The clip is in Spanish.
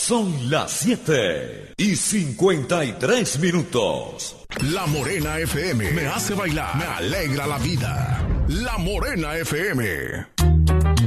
Son las 7:53. La Morena FM me hace bailar, me alegra la vida. La Morena FM.